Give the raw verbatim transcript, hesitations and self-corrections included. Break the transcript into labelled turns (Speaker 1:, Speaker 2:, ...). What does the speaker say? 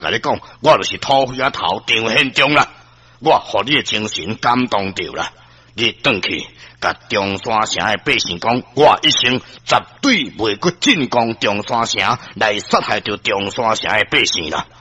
Speaker 1: 甲你讲，我就是土匪头张献忠啦，我互你的精神感动着啦。你转去，甲中山城的百姓讲，我一生绝对袂去进攻中山城，来杀害着中山城的百姓啦。